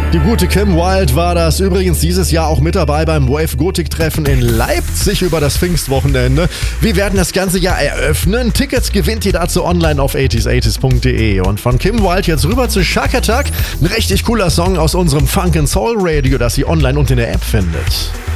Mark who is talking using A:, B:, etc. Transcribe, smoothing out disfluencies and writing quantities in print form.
A: Die gute Kim Wilde war das, übrigens dieses Jahr auch mit dabei beim Wave Gothic Treffen in Leipzig über das Pfingstwochenende. Wir werden das ganze Jahr eröffnen. Tickets gewinnt ihr dazu online auf 80s80s.de. Und von Kim Wilde jetzt rüber zu Shark Attack. Ein richtig cooler Song aus unserem Funk and Soul Radio, das ihr online und in der App findet.